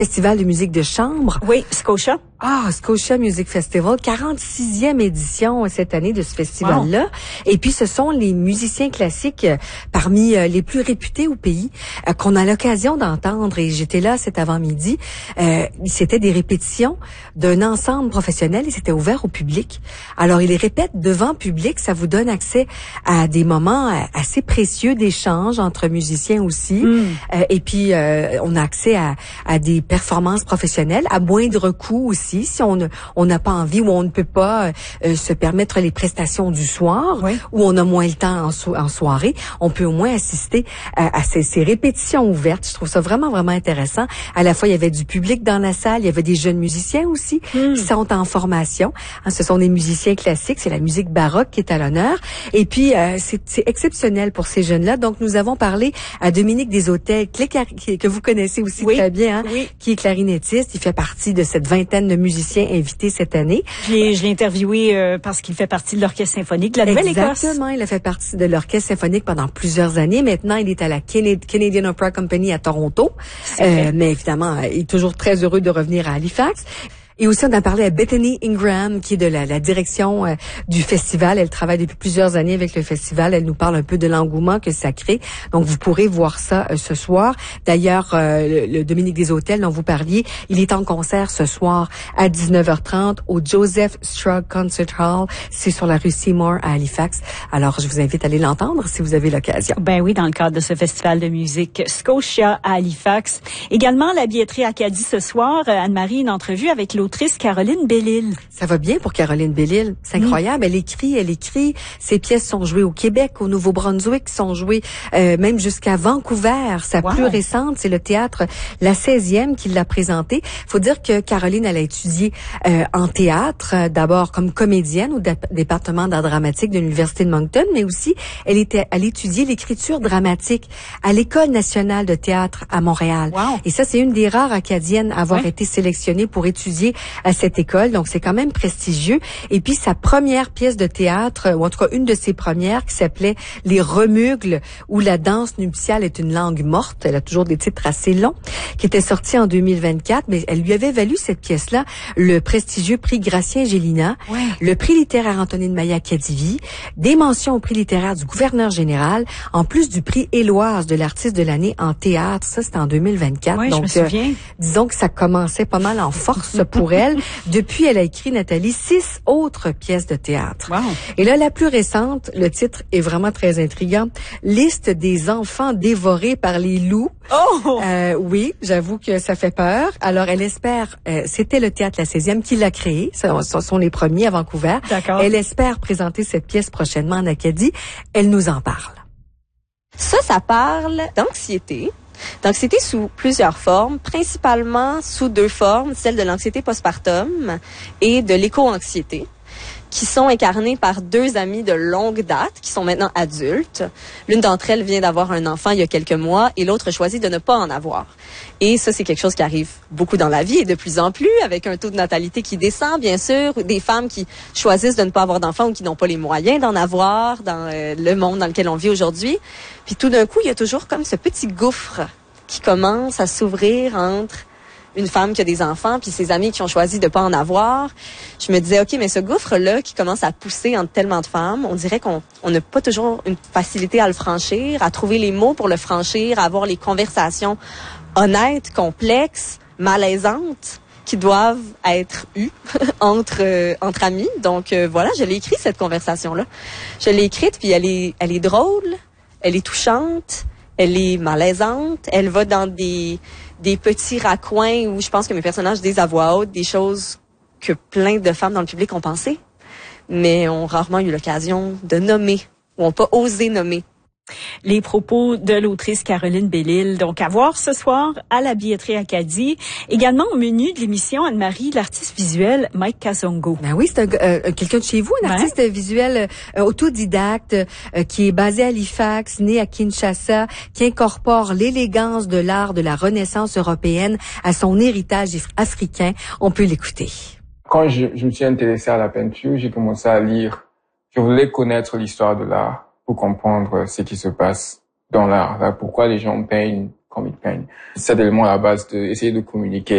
Festival de musique de chambre. Oui, Scotia. Scotia Music Festival, 46e édition cette année de ce festival-là. Wow. Et puis, ce sont les musiciens classiques parmi les plus réputés au pays qu'on a l'occasion d'entendre. Et j'étais là cet avant-midi. C'était des répétitions d'un ensemble professionnel et c'était ouvert au public. Alors, ils les répètent devant public. Ça vous donne accès à des moments assez précieux d'échange entre musiciens aussi. Et puis, on a accès à des performances professionnelles à moindre coût aussi. Si on n'a pas envie ou on ne peut pas se permettre les prestations du soir, oui, ou on a moins le temps en soirée, on peut au moins assister à ces répétitions ouvertes. Je trouve ça vraiment, vraiment intéressant. À la fois, il y avait du public dans la salle, il y avait des jeunes musiciens aussi qui sont en formation. Ce sont des musiciens classiques, c'est la musique baroque qui est à l'honneur. Et puis, c'est exceptionnel pour ces jeunes-là. Donc, nous avons parlé à Dominique Deshôtels, que vous connaissez aussi très bien, hein, oui, qui est clarinettiste. Il fait partie de cette vingtaine de musiciens invités cette année. Je l'ai interviewé parce qu'il fait partie de l'Orchestre symphonique de la Nouvelle-Écosse. Exactement, il a fait partie de l'Orchestre symphonique pendant plusieurs années. Maintenant, il est à la Canadian Opera Company à Toronto. Mais évidemment, il est toujours très heureux de revenir à Halifax. Et aussi, on a parlé à Bethany Ingram, qui est de la direction du festival. Elle travaille depuis plusieurs années avec le festival. Elle nous parle un peu de l'engouement que ça crée. Donc, vous pourrez voir ça ce soir. D'ailleurs, le Dominique Deshôtels dont vous parliez, il est en concert ce soir à 19h30 au Joseph Strug Concert Hall. C'est sur la rue Seymour à Halifax. Alors, je vous invite à aller l'entendre si vous avez l'occasion. Ben oui, dans le cadre de ce festival de musique Scotia à Halifax. Également, la billetterie Acadie ce soir. Anne-Marie, une entrevue avec l'autrice Caroline Bellil. Ça va bien pour Caroline Bellil. C'est incroyable. Elle écrit. Ses pièces sont jouées au Québec, au Nouveau-Brunswick, sont jouées même jusqu'à Vancouver. Sa plus récente, c'est le théâtre La 16e qui l'a présentée. Faut dire que Caroline, elle a étudié en théâtre, d'abord comme comédienne au département d'art dramatique de l'Université de Moncton, mais aussi elle étudiait l'écriture dramatique à l'École nationale de théâtre à Montréal. Wow. Et ça, c'est une des rares acadiennes à avoir été sélectionnée pour étudier à cette école. Donc, c'est quand même prestigieux. Et puis, sa première pièce de théâtre, ou en tout cas une de ses premières, qui s'appelait Les Remugles, où la danse nuptiale est une langue morte. Elle a toujours des titres assez longs, qui était sortie en 2024, mais elle lui avait valu, cette pièce-là, le prestigieux prix Gratien Gélina, le prix littéraire Antonine Maillat-Cadivi, des mentions au prix littéraire du gouverneur général, en plus du prix Éloise de l'artiste de l'année en théâtre. Ça, c'était en 2024. Oui, donc, je me souviens. Disons que ça commençait pas mal en force pour elle. Depuis, elle a écrit, Nathalie, 6 autres pièces de théâtre. Wow. Et là, la plus récente, le titre est vraiment très intriguant. Liste des enfants dévorés par les loups. Oh! Oui, j'avoue que ça fait peur. Alors, elle espère, c'était le théâtre La 16e qui l'a créé. Ce sont les premiers à Vancouver. D'accord. Elle espère présenter cette pièce prochainement en Acadie. Elle nous en parle. Ça parle d'anxiété. D'anxiété sous plusieurs formes, principalement sous 2 formes, celle de l'anxiété postpartum et de l'éco-anxiété, qui sont incarnées par 2 amies de longue date, qui sont maintenant adultes. L'une d'entre elles vient d'avoir un enfant il y a quelques mois et l'autre choisit de ne pas en avoir. Et ça, c'est quelque chose qui arrive beaucoup dans la vie et de plus en plus, avec un taux de natalité qui descend, bien sûr, des femmes qui choisissent de ne pas avoir d'enfants ou qui n'ont pas les moyens d'en avoir dans le monde dans lequel on vit aujourd'hui. Puis tout d'un coup, il y a toujours comme ce petit gouffre qui commence à s'ouvrir entre une femme qui a des enfants puis ses amis qui ont choisi de pas en avoir. Je me disais, OK, mais ce gouffre-là qui commence à pousser entre tellement de femmes, on dirait qu'on n'a pas toujours une facilité à le franchir, à trouver les mots pour le franchir, à avoir les conversations honnêtes, complexes, malaisantes qui doivent être eues entre amis. Donc voilà, je l'ai écrit cette conversation-là. Je l'ai écrite puis elle est drôle, elle est touchante, elle est malaisante, elle va dans des petits raccoins où je pense que mes personnages disent à voix haute des choses que plein de femmes dans le public ont pensé, mais ont rarement eu l'occasion de nommer, ou ont pas osé nommer. Les propos de l'autrice Caroline Bellil. Donc, à voir ce soir à la billetterie Acadie. Également au menu de l'émission, Anne-Marie, l'artiste visuel Mike Casongo. Ben oui, c'est quelqu'un de chez vous, un artiste visuel autodidacte qui est basé à Halifax, né à Kinshasa, qui incorpore l'élégance de l'art de la Renaissance européenne à son héritage africain. On peut l'écouter. Quand je me suis intéressé à la peinture, j'ai commencé à lire. Je voulais connaître l'histoire de l'art pour comprendre ce qui se passe dans l'art, là, pourquoi les gens peignent comme ils peignent. C'est tellement la base d'essayer de communiquer